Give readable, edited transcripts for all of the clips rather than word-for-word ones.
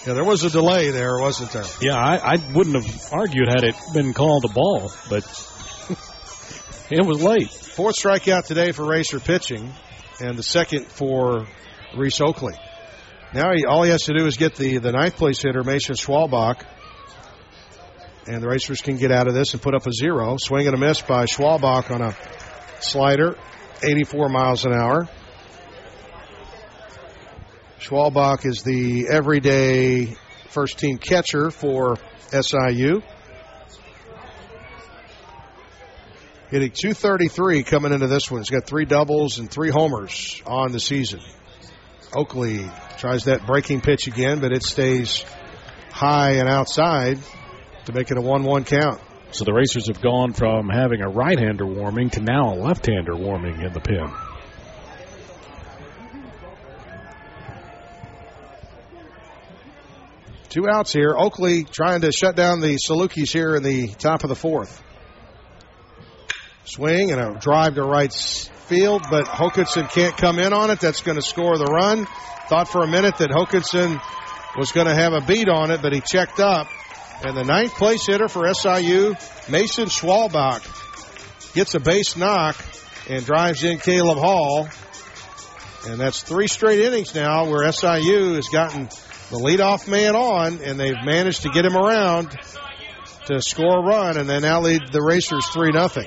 Yeah, there was a delay there, wasn't there? Yeah, I wouldn't have argued had it been called a ball, but it was late. 4th strikeout today for Racer pitching, and the 2nd for Reese Oakley. Now all he has to do is get the 9th place hitter, Mason Schwalbach, and the Racers can get out of this and put up a 0. Swing and a miss by Schwalbach on a slider, 84 miles an hour. Schwalbach is the everyday first-team catcher for SIU. Hitting .233 coming into this one. He's got 3 doubles and 3 homers on the season. Oakley tries that breaking pitch again, but it stays high and outside to make it a 1-1 count. So the Racers have gone from having a right-hander warming to now a left-hander warming in the pen. Two outs here. Oakley trying to shut down the Salukis here in the top of the 4th. Swing and a drive to right field, but Hokanson can't come in on it. That's going to score the run. Thought for a minute that Hokanson was going to have a beat on it, but he checked up. And the 9th place hitter for SIU, Mason Schwalbach, gets a base knock and drives in Caleb Hall. And that's 3 straight innings now where SIU has gotten the leadoff man on, and they've managed to get him around to score a run, and they now lead the Racers 3-0.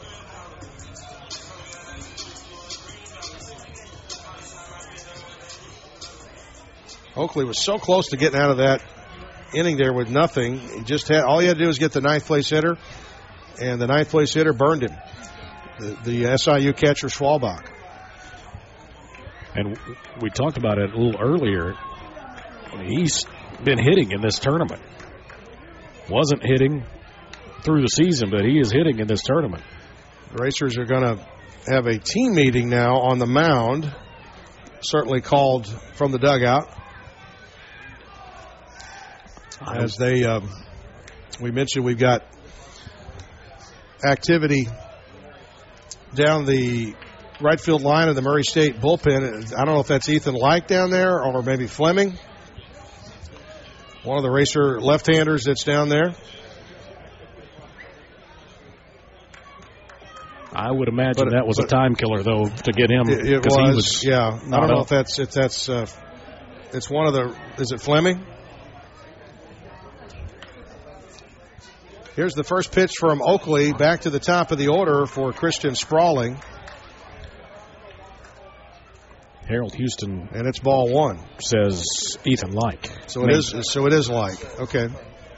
Oakley was so close to getting out of that inning there with nothing. He just had all he had to do was get the 9th place hitter, and the 9th place hitter burned him. The SIU catcher Schwalbach. And we talked about it a little earlier. He's been hitting in this tournament. Wasn't hitting through the season, but he is hitting in this tournament. The Racers are going to have a team meeting now on the mound, certainly called from the dugout. As they, we mentioned, we've got activity down the right field line of the Murray State bullpen. I don't know if that's Ethan Like down there or maybe Fleming, one of the Racer left-handers that's down there. I would imagine that was a time killer, though, to get him. It was, yeah. I don't know if that's it's one of the. Is it Fleming? Here's the first pitch from Oakley, back to the top of the order for Christian Sprawling. Harold Houston, and it's ball 1. Says Ethan Like. So it is Like. Okay.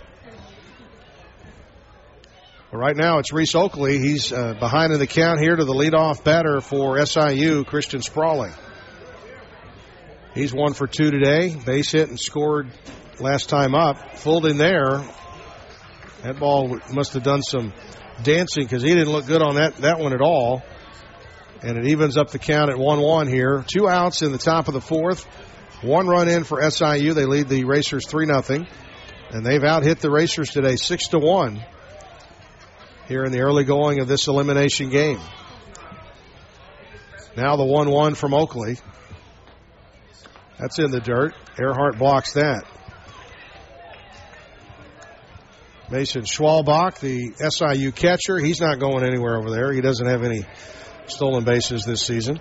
Well, right now it's Reese Oakley. He's behind in the count here to the leadoff batter for SIU, Christian Sprawling. He's 1 for 2 today. Base hit and scored last time up. Fooled in there. That ball must have done some dancing because he didn't look good on that one at all. And it evens up the count at 1-1 here. 2 outs in the top of the 4th. 1 run in for SIU. They lead the Racers 3-0. And they've out-hit the Racers today 6-1 here in the early going of this elimination game. Now the 1-1 from Oakley. That's in the dirt. Earhart blocks that. Mason Schwalbach, the SIU catcher, he's not going anywhere over there. He doesn't have any stolen bases this season.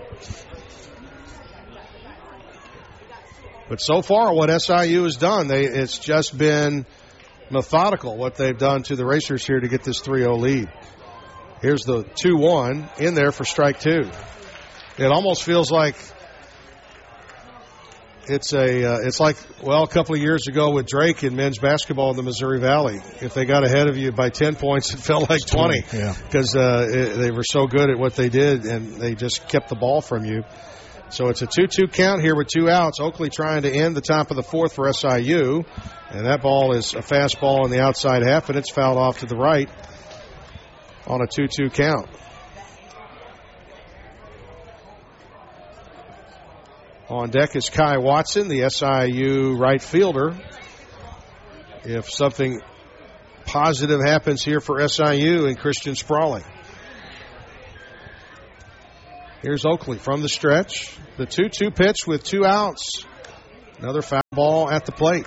But so far, what SIU has done, it's just been methodical what they've done to the Racers here to get this 3-0 lead. Here's the 2-1 in there for strike 2. It almost feels like it's like a couple of years ago with Drake in men's basketball in the Missouri Valley. If they got ahead of you by 10 points, it felt like 20 because they were so good at what they did and they just kept the ball from you. So it's a 2-2 count here with 2 outs. Oakley trying to end the top of the 4th for SIU, and that ball is a fastball in the outside half, and it's fouled off to the right on a 2-2 count. On deck is Kai Watson, the SIU right fielder. If something positive happens here for SIU and Christian Sprawling. Here's Oakley from the stretch. The 2-2 pitch with 2 outs. Another foul ball at the plate.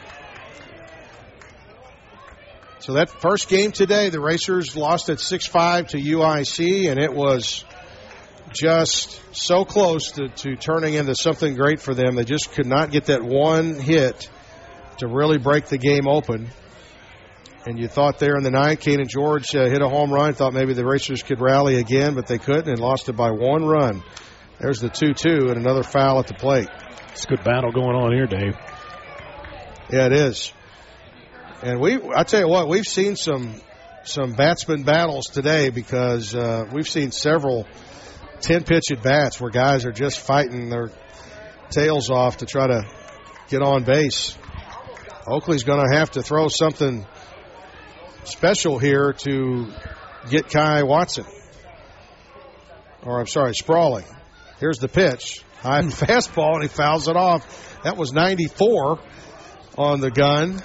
So that first game today, the Racers lost at 6-5 to UIC, and it was just so close to turning into something great for them. They just could not get that one hit to really break the game open. And you thought there in the ninth, Kanan George hit a home run, thought maybe the Racers could rally again, but they couldn't and lost it by 1 run. There's the 2-2 and another foul at the plate. It's a good battle going on here, Dave. Yeah, it is. And I tell you what, we've seen some batsman battles today because we've seen several 10-pitch at-bats where guys are just fighting their tails off to try to get on base. Oakley's going to have to throw something special here to get Kai Watson. Or, I'm sorry, Sprawling. Here's the pitch. High fastball, and he fouls it off. That was 94 on the gun.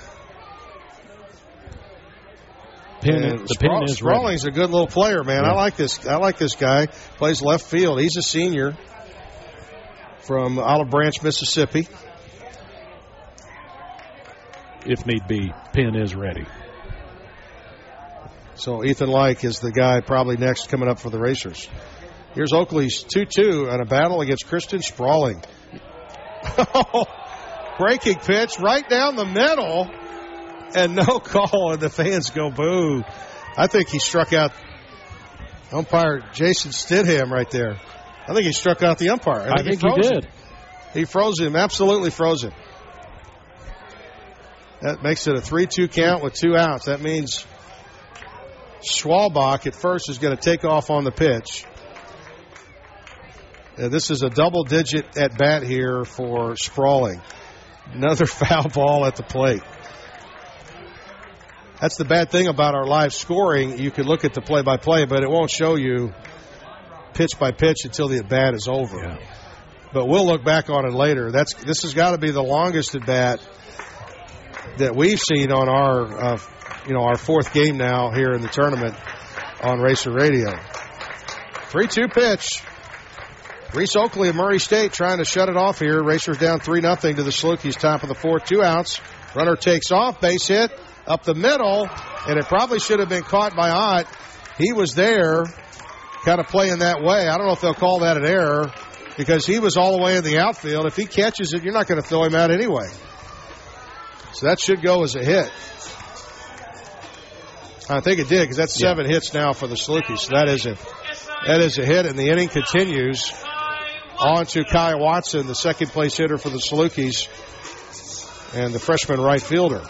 The pin is Sprawling's a good little player, man. Yeah. I like this guy. Plays left field. He's a senior from Olive Branch, Mississippi. If need be, pin is ready. So Ethan Like is the guy probably next coming up for the Racers. Here's Oakley's 2-2 and a battle against Christian Sprawling. Breaking pitch right down the middle. And no call, and the fans go boo. I think he struck out umpire Jason Stidham right there. I think he struck out the umpire. I think he did. He froze him, absolutely froze him. That makes it a 3-2 count with 2 outs. That means Schwalbach at first is going to take off on the pitch. This is a double-digit at-bat here for Sprawling. Another foul ball at the plate. That's the bad thing about our live scoring. You can look at the play-by-play, but it won't show you pitch by pitch until the at-bat is over. Yeah. But we'll look back on it later. This has got to be the longest at-bat that we've seen on our fourth game now here in the tournament on Racer Radio. 3-2 pitch. Reese Oakley of Murray State trying to shut it off here. Racers down 3-0 to the Salukis, top of the fourth, 2 outs. Runner takes off, base hit. Up the middle, and it probably should have been caught by Ott. He was there kind of playing that way. I don't know if they'll call that an error because he was all the way in the outfield. If he catches it, you're not going to throw him out anyway. So that should go as a hit. I think it did because that's 7 hits now for the Salukis. So that is a hit, and the inning continues on to Kai Watson, the second-place hitter for the Salukis, and the freshman right fielder.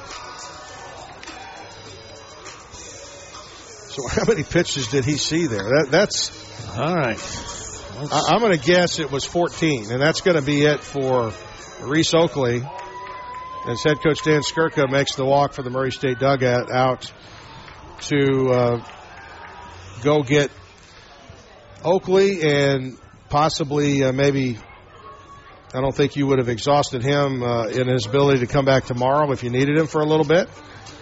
So how many pitches did he see there? That's all right. I'm going to guess it was 14, and that's going to be it for Reese Oakley as head coach Dan Skirka makes the walk for the Murray State dugout out to go get Oakley and possibly maybe I don't think you would have exhausted him in his ability to come back tomorrow if you needed him for a little bit.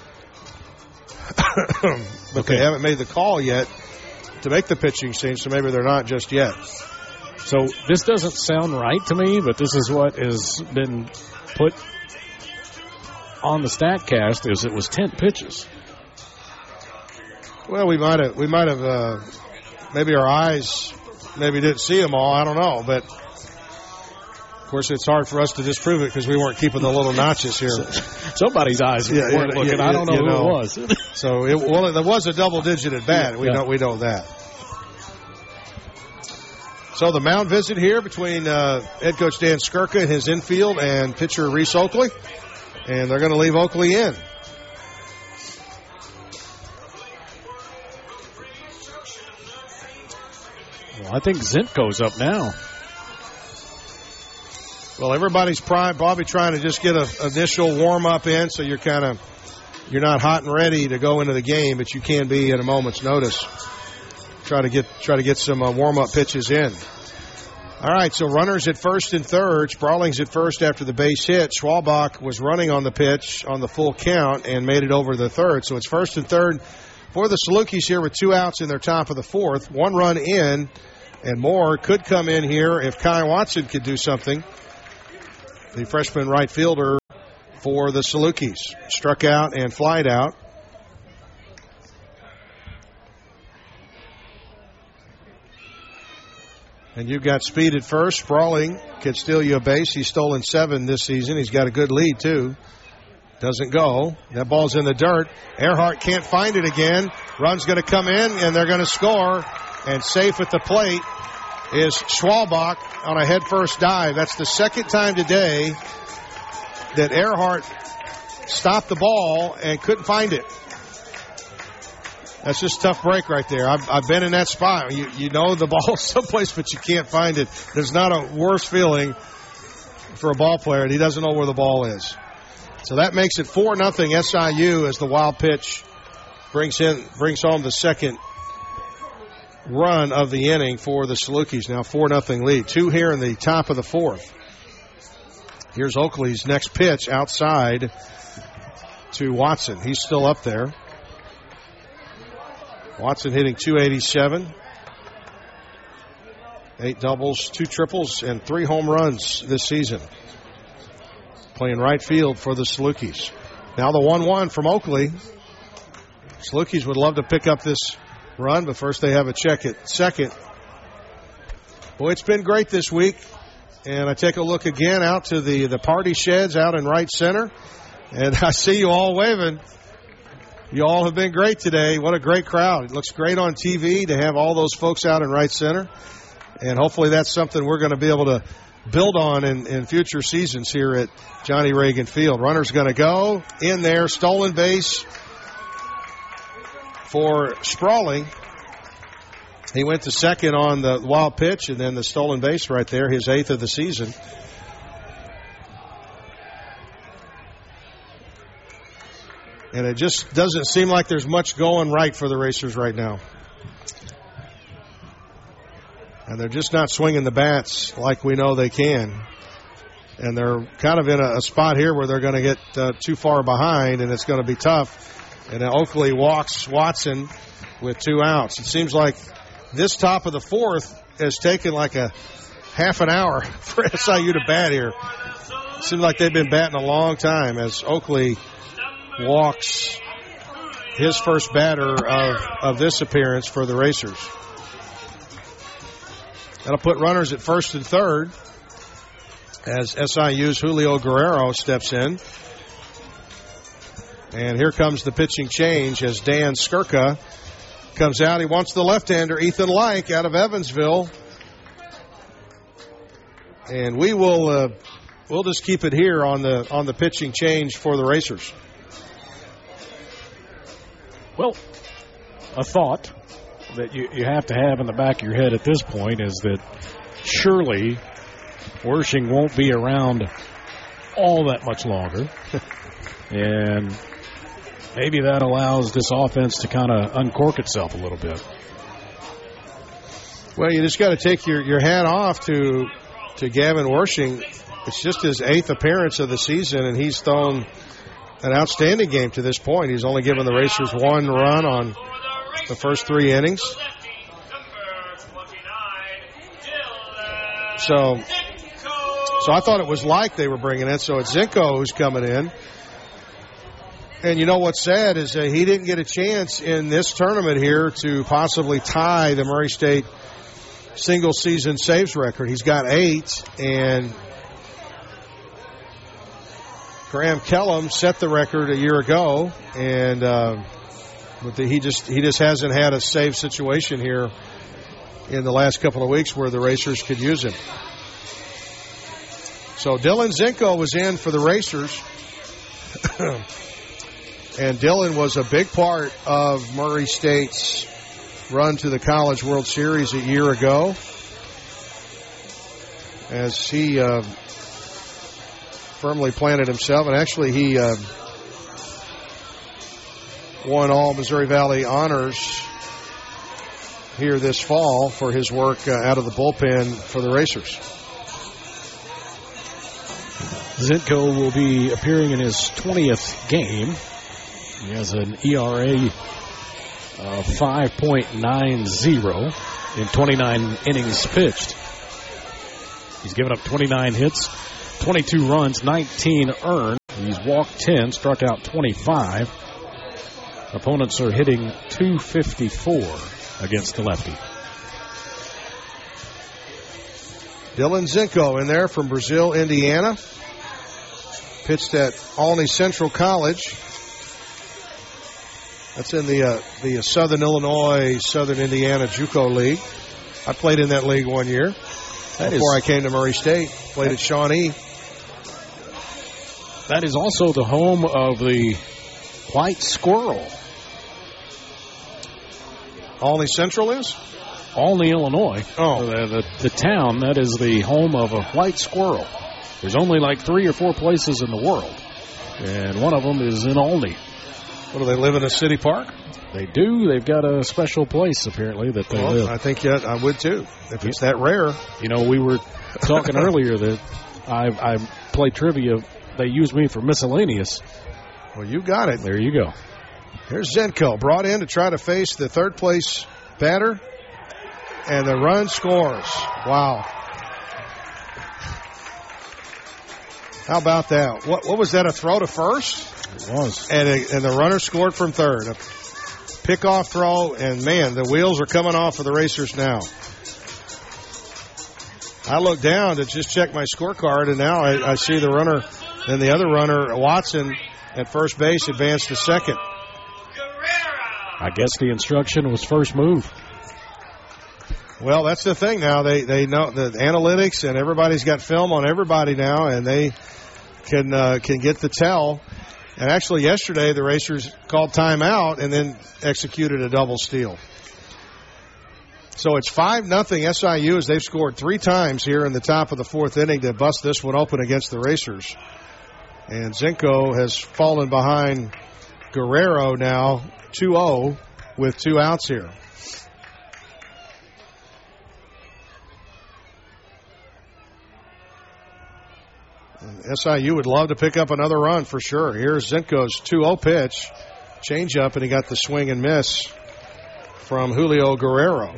But they haven't made the call yet to make the pitching change, so maybe they're not just yet. So this doesn't sound right to me, but this is what has been put on the StatCast is it was 10 pitches. Well, we might have maybe our eyes maybe didn't see them all. I don't know, but of course it's hard for us to disprove it because we weren't keeping the little notches here. Somebody's eyes weren't looking. I don't know who it was. So there was a double-digit at bat. We know that. So the mound visit here between head coach Dan Skirka and his infield and pitcher Reese Oakley, and they're going to leave Oakley in. Well, I think Zentko's up now. Well, everybody's probably trying to just get an initial warm-up in, so you're not hot and ready to go into the game, but you can be at a moment's notice. Try to get some warm-up pitches in. All right, so runners at first and third. Sprawling's at first after the base hit. Schwalbach was running on the pitch on the full count and made it over the third. So it's first and third for the Salukis here with 2 outs in their top of the fourth. 1 run in, and more could come in here if Kai Watson could do something. the freshman right fielder for the Salukis. Struck out and flied out. And you've got speed at first. Sprawling can steal you a base. He's stolen 7 this season. He's got a good lead, too. Doesn't go. That ball's in the dirt. Earhart can't find it again. Run's going to come in, and they're going to score. And safe at the plate is Schwalbach on a head-first dive. That's the second time today that Earhart stopped the ball and couldn't find it. That's just a tough break right there. I've been in that spot. You know the ball's someplace, but you can't find it. There's not a worse feeling for a ball player, and he doesn't know where the ball is. So that makes it 4-0 SIU as the wild pitch brings home the second run of the inning for the Salukis. Now 4-0 lead. 2 here in the top of the 4th. Here's Oakley's next pitch outside to Watson. He's still up there. Watson hitting .287. 8 doubles, 2 triples, and 3 home runs this season. Playing right field for the Salukis. Now the 1-1 from Oakley. Salukis would love to pick up this run, but first they have a check at second. Boy, it's been great this week. And I take a look again out to the party sheds out in right center. And I see you all waving. You all have been great today. What a great crowd. It looks great on TV to have all those folks out in right center. And hopefully that's something we're going to be able to build on in future seasons here at Johnny Reagan Field. Runner's going to go in there. Stolen base for Sprawling. He went to second on the wild pitch, and then the stolen base right there, his 8th of the season. And it just doesn't seem like there's much going right for the Racers right now. And they're just not swinging the bats like we know they can. And they're kind of in a spot here where they're going to get too far behind, and it's going to be tough. And Oakley walks Watson with 2 outs. It seems like this top of the 4th has taken like a half an hour for SIU to bat here. It seems like they've been batting a long time as Oakley walks his first batter of this appearance for the Racers. That'll put runners at first and third as SIU's Julio Guerrero steps in. And here comes the pitching change as Dan Skirka comes out. He wants the left-hander, Ethan Like, out of Evansville. And we'll just keep it here on the pitching change for the Racers. Well, a thought that you have to have in the back of your head at this point is that surely Wersching won't be around all that much longer. And maybe that allows this offense to kind of uncork itself a little bit. Well, you just got to take your hat off to Gavin Wersching. It's just his 8th appearance of the season, and he's thrown an outstanding game to this point. He's only given the Racers 1 run on the first 3 innings. So I thought it was Like they were bringing in. So it's Zinko who's coming in. And you know what's sad is that he didn't get a chance in this tournament here to possibly tie the Murray State single-season saves record. He's got 8, and Graham Kellum set the record a year ago, and but he just hasn't had a save situation here in the last couple of weeks where the Racers could use him. So Dylan Zinko was in for the Racers, and Dylan was a big part of Murray State's run to the College World Series a year ago, as he firmly planted himself, and actually he won all Missouri Valley honors here this fall for his work out of the bullpen for the Racers. Zinko will be appearing in his 20th game. He has an ERA of 5.90 in 29 innings pitched. He's given up 29 hits, 22 runs, 19 earned. He's walked 10, struck out 25. Opponents are hitting .254 against the lefty. Dylan Zinko in there from Brazil, Indiana. Pitched at Olney Central College. That's in the Southern Illinois, Southern Indiana JUCO League. I played in that league 1 year before I came to Murray State. Played at Shawnee. That is also the home of the White Squirrel. Olney Central is? Olney, Illinois. Oh. The town, that is the home of a white squirrel. There's only like 3 or 4 places in the world, and one of them is in Olney. What, do they live in a city park? They do. They've got a special place, apparently, that they live. I think I would, too, if it's that rare. You know, we were talking earlier that I play trivia. They use me for miscellaneous. Well, you got it. There you go. Here's Zenko, brought in to try to face the third-place batter, and the run scores. Wow. How about that? What was that, a throw to first? It was. And the runner scored from third. A pickoff throw, and, man, the wheels are coming off for the Racers now. I look down to just check my scorecard, and now I see the runner, and the other runner, Watson, at first base, advanced to second. I guess the instruction was first move. Well, that's the thing now. They know the analytics, and everybody's got film on everybody now, and they can get the tell. And actually, yesterday the Racers called timeout and then executed a double steal. So it's 5-0 SIU as they've scored 3 times here in the top of the 4th inning to bust this one open against the Racers. And Zinko has fallen behind Guerrero now 2-0 with 2 outs here. And SIU would love to pick up another run for sure. Here's Zinko's 2-0 pitch. Change up, and he got the swing and miss from Julio Guerrero.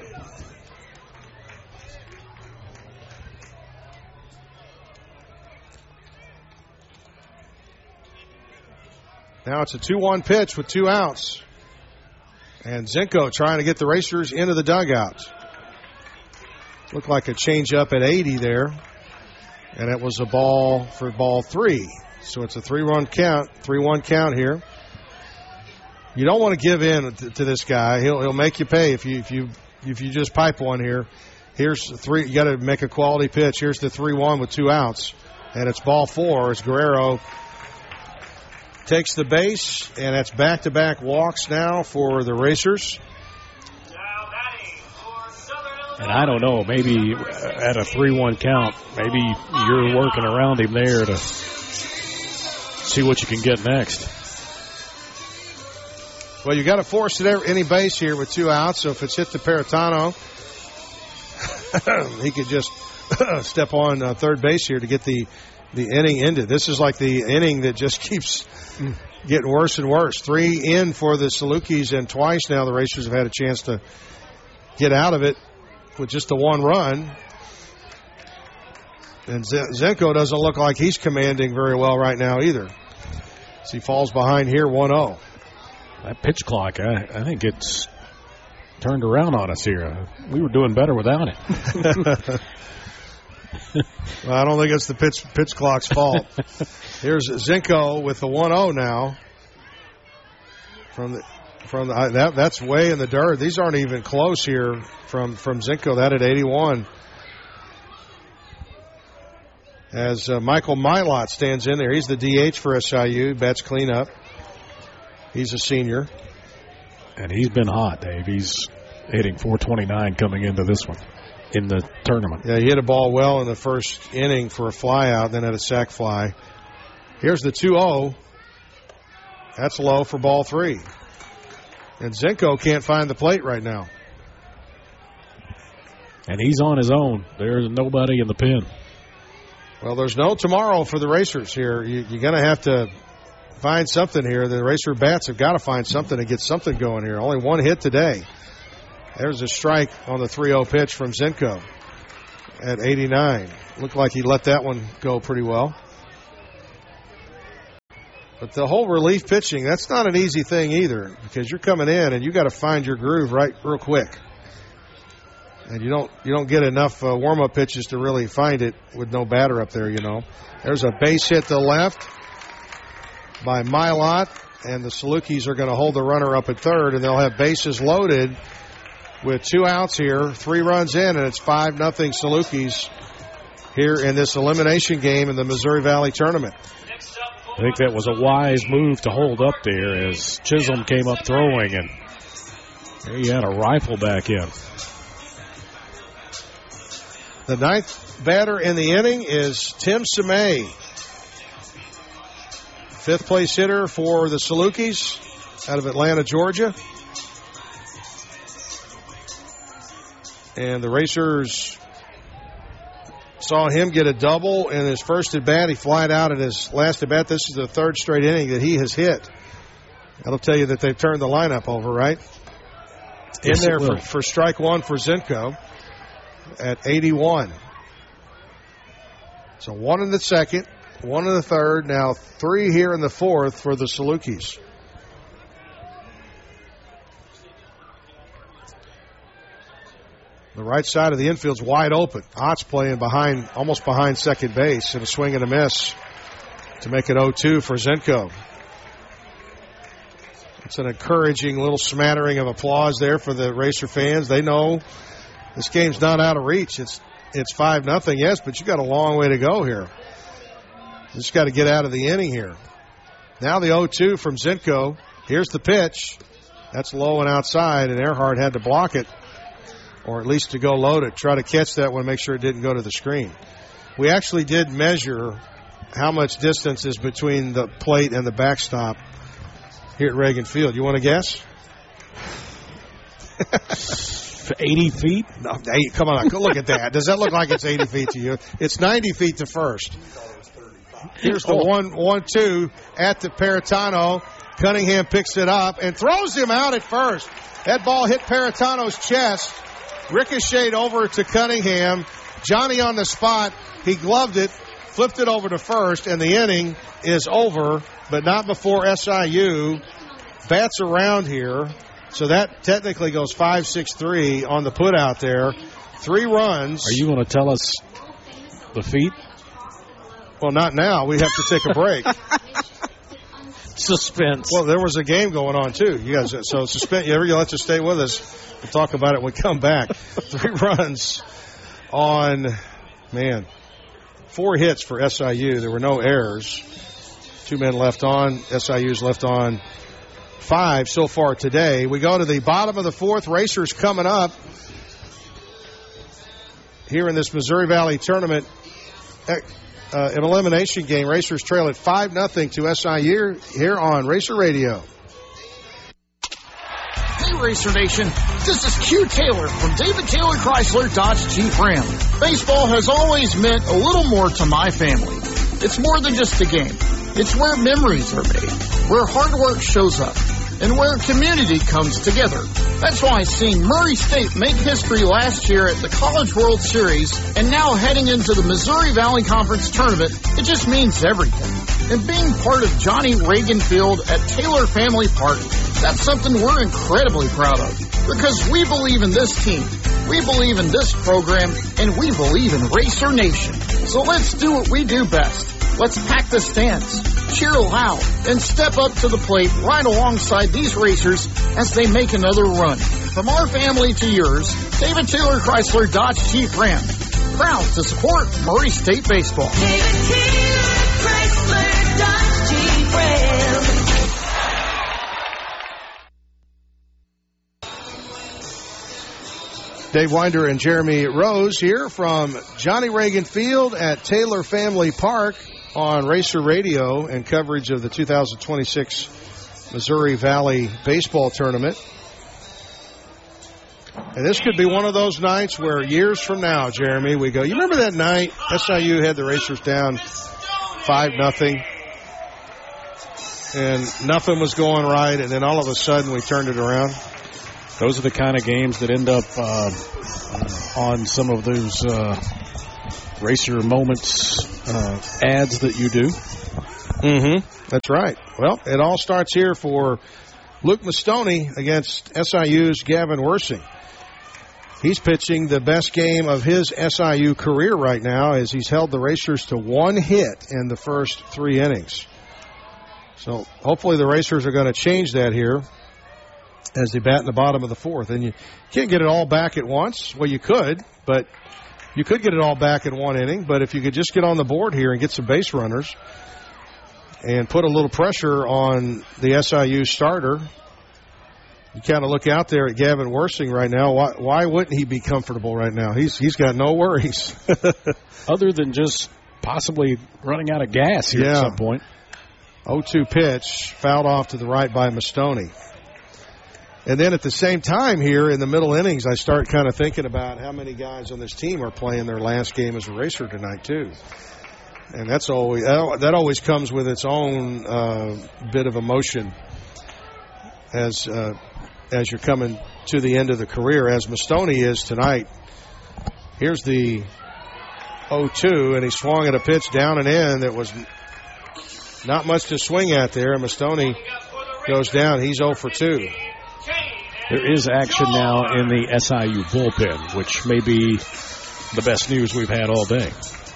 Now it's a 2-1 pitch with 2 outs. And Zinko trying to get the Racers into the dugout. Looked like a changeup at 80 there. And it was a ball for ball 3. So it's a 3-1 count here. You don't want to give in to this guy. He'll make you pay if you just pipe one here. Here's the 3. You got to make a quality pitch. Here's the 3-1 with 2 outs. And it's ball 4 as Guerrero takes the base, and that's back-to-back walks now for the Racers. And I don't know, maybe at a 3-1 count, maybe you're working around him there to see what you can get next. Well, you got to force it any base here with 2 outs, so if it's hit to Peritano, he could just step on third base here to get the inning ended. This is like the inning that just keeps getting worse and worse. 3 in for the Salukis, and twice now the Racers have had a chance to get out of it with just the 1 run. And Zenko doesn't look like he's commanding very well right now either. So he falls behind here 1-0. That pitch clock, I think it's turned around on us here. We were doing better without it. Well, I don't think it's the pitch clock's fault. Here's Zinko with the 1-0 now. That's way in the dirt. These aren't even close here from Zinko. That at 81. As Michael Milot stands in there. He's the DH for SIU. Bats cleanup. He's a senior. And he's been hot, Dave. He's hitting .429 coming into this one in the tournament. Yeah, he hit a ball well in the first inning for a fly out, then had a sac fly. Here's the 2-0. That's low for ball 3. And Zinko can't find the plate right now. And he's on his own. There's nobody in the pen. Well, there's no tomorrow for the Racers here. You're going to have to find something here. The Racer bats have got to find something to get something going here. Only 1 hit today. There's a strike on the 3-0 pitch from Zinko. at 89. Looked like he let that one go pretty well. But the whole relief pitching, that's not an easy thing either, because you're coming in and you got to find your groove right real quick. And you don't get enough warm-up pitches to really find it with no batter up there, you know. There's a base hit to left by Milot, and the Salukis are going to hold the runner up at third, and they'll have bases loaded with 2 outs here, 3 runs in, and it's 5-0 Salukis here in this elimination game in the Missouri Valley Tournament. I think that was a wise move to hold up there as Chisholm came up throwing, and there you had a rifle back in. The 9th batter in the inning is Tim Semay, 5th place hitter for the Salukis out of Atlanta, Georgia. And the Racers saw him get a double in his first at bat. He flied out in his last at bat. This is the 3rd straight inning that he has hit. That'll tell you that they've turned the lineup over, right? Yes, in there for strike one for Zinko at 81. So 1 in the 2nd, 1 in the 3rd, now 3 here in the 4th for the Salukis. The right side of the infield's wide open. Ott's playing almost behind second base, and a swing and a miss to make it 0-2 for Zinko. It's an encouraging little smattering of applause there for the Racer fans. They know this game's not out of reach. It's 5-0, yes, but you got a long way to go here. You just got to get out of the inning here. Now the 0-2 from Zinko. Here's the pitch. That's low and outside, and Earhart had to block it, or at least to go load it, try to catch that one, make sure it didn't go to the screen. We actually did measure how much distance is between the plate and the backstop here at Reagan Field. You want to guess? 80 feet? No, hey, come on, look at that. Does that look like it's 80 feet to you? It's 90 feet to first. Here's the 1-2 at the Paratano. Cunningham picks it up and throws him out at first. That ball hit Paratano's chest, ricocheted over to Cunningham. Johnny on the spot. He gloved it, flipped it over to first, and the inning is over, but not before SIU bats around here. So that technically goes 5-6-3 on the put out there. 3 runs. Are you going to tell us the feet? Well, not now. We have to take a break. Suspense. Well, there was a game going on, too. You guys, so suspense. You'll have to stay with us. We'll talk about it when we come back. 3 runs on, 4 hits for SIU. There were no errors. 2 men left on. SIU's left on 5 so far today. We go to the bottom of the 4th. Racers coming up here in this Missouri Valley Tournament. An elimination game. Racers trail at 5-0 to SIU here on Racer Radio. Hey, Racer Nation. This is Q Taylor from David Taylor Chrysler Dodge Jeep Ram. Baseball has always meant a little more to my family. It's more than just a game. It's where memories are made, where hard work shows up, and where community comes together. That's why seeing Murray State make history last year at the College World Series and now heading into the Missouri Valley Conference Tournament, it just means everything. And being part of Johnny Reagan Field at Taylor Family Park, that's something we're incredibly proud of. Because we believe in this team, we believe in this program, and we believe in Racer Nation. So let's do what we do best. Let's pack the stands, cheer loud, and step up to the plate right alongside these racers as they make another run. From our family to yours, David Taylor Chrysler Dodge Jeep Ram. Proud to support Murray State baseball. David Taylor Chrysler Dodge Jeep Ram. Dave Winder and Jeremy Rose here from Johnny Reagan Field at Taylor Family Park on Racer Radio and coverage of the 2026 Missouri Valley Baseball Tournament. And this could be one of those nights where years from now, Jeremy, we go, you remember that night SIU had the Racers down 5-0 and nothing was going right, and then all of a sudden we turned it around? Those are the kind of games that end up on some of those Racer Moments ads that you do. That's right. Well, it all starts here for Luke Mastoni against SIU's Gavin Wersing. He's pitching the best game of his SIU career right now as he's held the Racers to 1 hit in the first 3 innings. So hopefully the Racers are going to change that here as they bat in the bottom of the 4th. And you can't get it all back at once. Well, you could, but you could get it all back in 1 inning. But if you could just get on the board here and get some base runners and put a little pressure on the SIU starter, you kind of look out there at Gavin Wersing right now. Why wouldn't he be comfortable right now? He's got no worries. Other than just possibly running out of gas here at some point. 0-2 pitch, fouled off to the right by Mastoni. And then at the same time here in the middle innings, I start kind of thinking about how many guys on this team are playing their last game as a Racer tonight too. And that always comes with its own bit of emotion as you're coming to the end of the career, as Mastoni is tonight. Here's the 0-2, and he swung at a pitch down and in that was not much to swing at there, and Mastoni goes down. He's 0 for 2. There is action now in the SIU bullpen, which may be the best news we've had all day.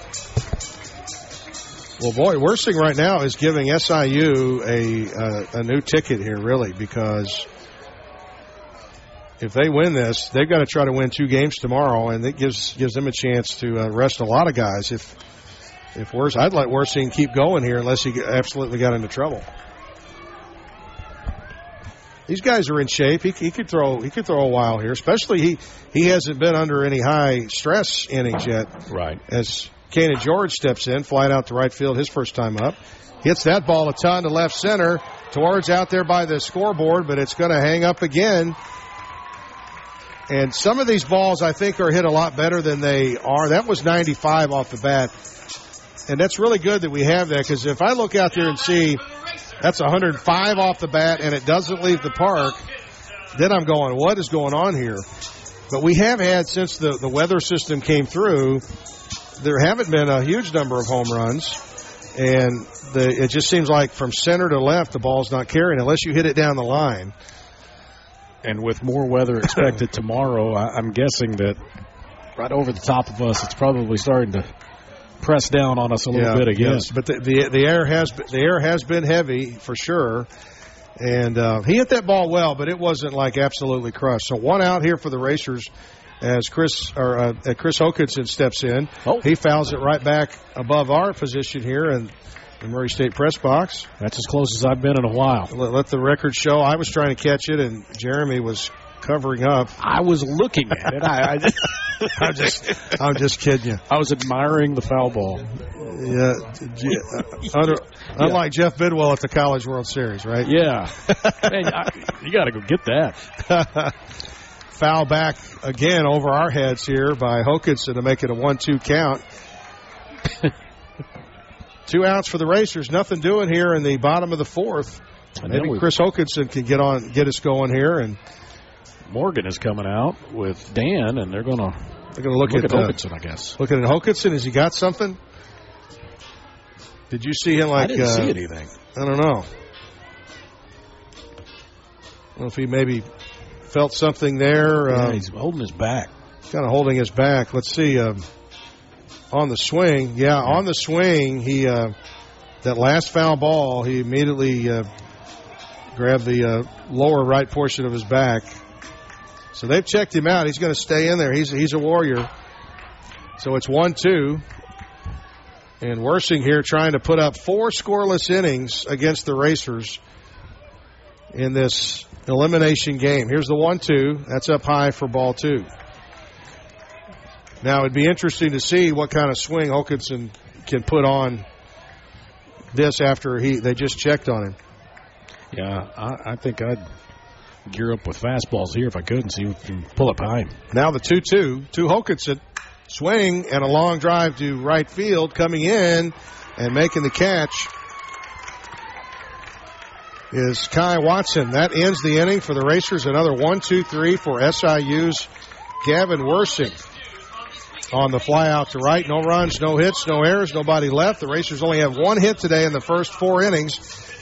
Well, boy, Wersing right now is giving SIU a new ticket here, really, because if they win this, they've got to try to win 2 games tomorrow, and it gives them a chance to rest a lot of guys. I'd let Wersing keep going here unless he absolutely got into trouble. These guys are in shape. He could throw a while here, especially he hasn't been under any high stress innings yet. Right. As Kanan George steps in, flying out to right field his first time up. Hits that ball a ton to left center. Towards out there by the scoreboard, but it's going to hang up again. And some of these balls, I think, are hit a lot better than they are. That was 95 off the bat. And that's really good that we have that, because if I look out there and see that's 105 off the bat and it doesn't leave the park, then I'm going, what is going on here? But we have had, since the weather system came through, there haven't been a huge number of home runs. And it just seems like from center to left, the ball's not carrying unless you hit it down the line. And with more weather expected tomorrow, I'm guessing that right over the top of us, it's probably starting to press down on us a little bit again. Yes. But the air has been heavy for sure. And he hit that ball well, but it wasn't like absolutely crushed. So 1 out here for the Racers as Chris Hokinson steps in. Oh. He fouls it right back above our position here in the Murray State press box. That's as close as I've been in a while. Let the record show. I was trying to catch it, and Jeremy was covering up. I was looking at it. I'm just kidding you. I was admiring the foul ball. Unlike Jeff Bidwell at the College World Series, right? Yeah. Man, you got to go get that. Foul back again over our heads here by Hokinson to make it a 1-2 count. 2 outs for the Racers. Nothing doing here in the bottom of the 4th. Maybe Chris Hokinson can get us going here. And Morgan is coming out with Dan, and they're going to look at Hokinson, I guess. Looking at Hokinson, has he got something? Did you see him I didn't see anything. I don't know. I don't know if he maybe felt something there. Yeah, he's holding his back. Kind of holding his back. Let's see. On the swing. Yeah, on the swing, he that last foul ball, he immediately grabbed the lower right portion of his back. So they've checked him out. He's going to stay in there. He's a Warrior. So it's 1-2. And Wersing here trying to put up 4 scoreless innings against the Racers in this elimination game. Here's the 1-2. That's up high for ball 2. Now, it'd be interesting to see what kind of swing Hokinson can put on this after they just checked on him. Yeah, I think I'd gear up with fastballs here if I could and see if we can pull it behind. Now the 2-2 to Hokinson. Swing and a long drive to right field, coming in and making the catch is Kai Watson. That ends the inning for the Racers. Another 1-2-3 for SIU's Gavin Wersing. on the fly out to right. No runs, no hits, no errors, nobody left. The Racers only have one hit today in the first 4 innings.